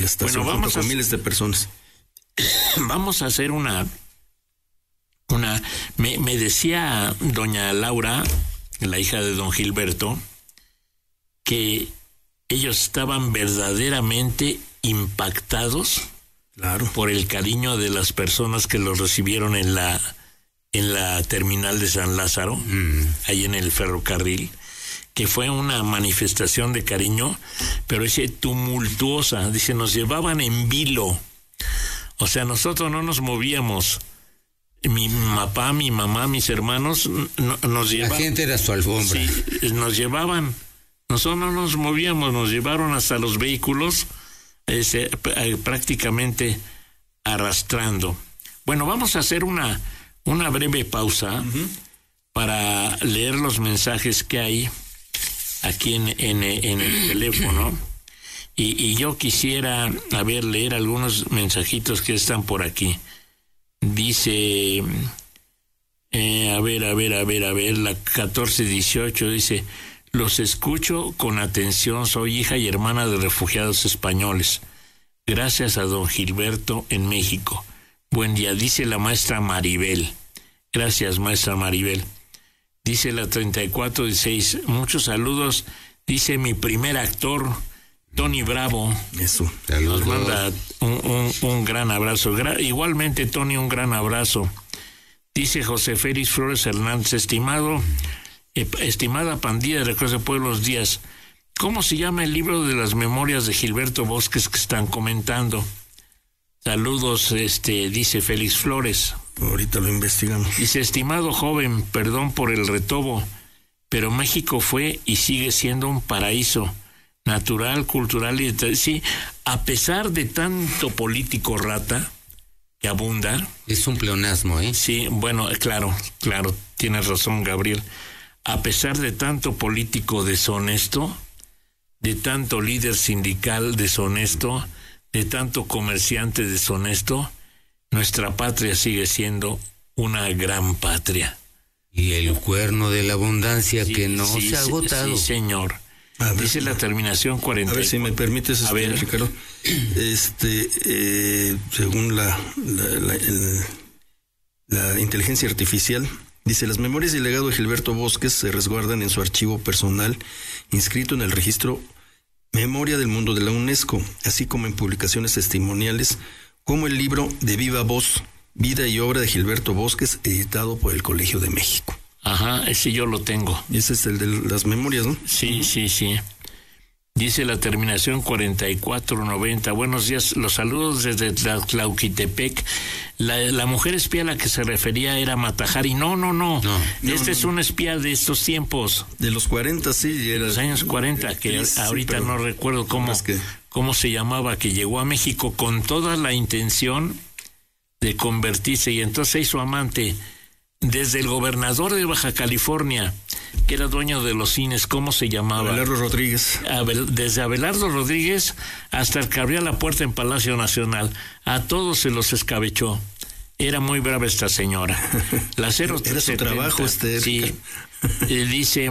la estación, Bueno, con miles de personas. Vamos a hacer me decía doña Laura, la hija de don Gilberto, que ellos estaban verdaderamente impactados, claro, por el cariño de las personas que los recibieron en la terminal de San Lázaro, ahí en el ferrocarril, que fue una manifestación de cariño, pero ese tumultuosa, dice, nos llevaban en vilo, o sea, nosotros no nos movíamos. Mi papá, mi mamá, mis hermanos nos llevaban. La gente era su alfombra. Sí, nos llevaban. Nosotros no nos movíamos, nos llevaron hasta los vehículos, prácticamente arrastrando. Bueno, vamos a hacer una breve pausa para leer los mensajes que hay aquí en el teléfono. Y yo quisiera, leer algunos mensajitos que están por aquí. Dice, la 1418 dice, los escucho con atención, soy hija y hermana de refugiados españoles. Gracias a don Gilberto en México. Buen día, dice la maestra Maribel. Gracias, maestra Maribel. Dice la 3416, muchos saludos, dice mi primer actor, Tony Bravo. Eso. Nos manda un gran abrazo. Igualmente, Tony, un gran abrazo. Dice José Félix Flores Hernández, estimada pandilla de Cruz de Pueblos Díaz, ¿cómo se llama el libro de las memorias de Gilberto Bosques que están comentando? Saludos, dice Félix Flores. Ahorita lo investigamos. Dice, estimado joven, perdón por el retobo, pero México fue y sigue siendo un paraíso natural, cultural y sí, a pesar de tanto político rata que abunda. Es un pleonasmo, ¿eh? Sí, bueno, claro, tienes razón, Gabriel. A pesar de tanto político deshonesto, de tanto líder sindical deshonesto, de tanto comerciante deshonesto, nuestra patria sigue siendo una gran patria. Y el cuerno de la abundancia que no se ha agotado. Sí, señor. Dice la terminación 40. A ver si me permites, Ricardo. Según la inteligencia artificial, dice, las memorias y el legado de Gilberto Bosques se resguardan en su archivo personal, inscrito en el registro Memoria del Mundo de la UNESCO, así como en publicaciones testimoniales, como el libro De Viva Voz, Vida y Obra de Gilberto Bosques, editado por el Colegio de México. Ajá, ese yo lo tengo. Y ese es el de las memorias, ¿no? Sí, sí. Dice la terminación 4490. Buenos días, los saludos desde Tlauquitepec. La mujer espía a la que se refería era Matajari. No. Es un espía de estos tiempos. De los 40, sí. De los años 40, que sí, ahorita no recuerdo cómo se llamaba, que llegó a México con toda la intención de convertirse, y entonces se hizo amante desde el gobernador de Baja California, que era dueño de los cines, ¿cómo se llamaba? Abelardo Rodríguez. Desde Abelardo Rodríguez hasta el que abría la puerta en Palacio Nacional. A todos se los escabechó. Era muy brava esta señora. La 0370. Era su trabajo, Sí. Dice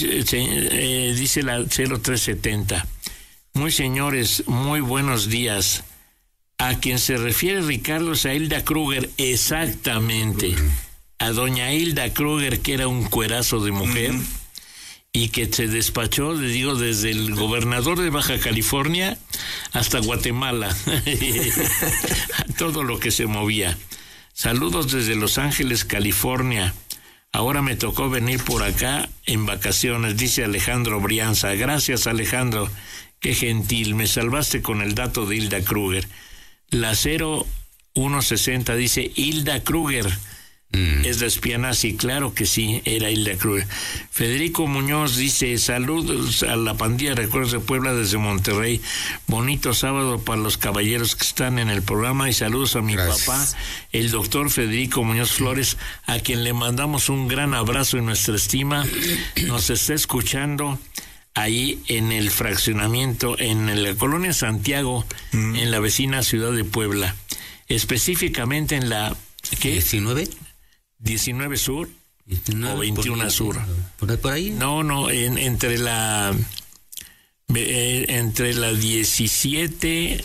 la 0370. Muy señores, muy buenos días. A quien se refiere Ricardo es a Hilda Kruger, exactamente. A doña Hilda Kruger, que era un cuerazo de mujer, y que se despachó, le digo, desde el gobernador de Baja California hasta Guatemala. Todo lo que se movía. Saludos desde Los Ángeles, California. Ahora me tocó venir por acá en vacaciones, dice Alejandro Brianza. Gracias, Alejandro. Qué gentil, me salvaste con el dato de Hilda Kruger. La 0160 dice Hilda Kruger. Es la espía nazi, claro que sí, era Hilda Kruger. Federico Muñoz dice, saludos a la pandilla de Recuerdos de Puebla desde Monterrey. Bonito sábado para los caballeros que están en el programa, y saludos a mi papá, el doctor Federico Muñoz Flores, a quien le mandamos un gran abrazo y nuestra estima. Nos está escuchando ahí en el fraccionamiento, en la colonia Santiago, en la vecina ciudad de Puebla, específicamente en la... ¿qué? 19 Sur 19, o 21 Sur. ¿Por ahí? No, entre la 17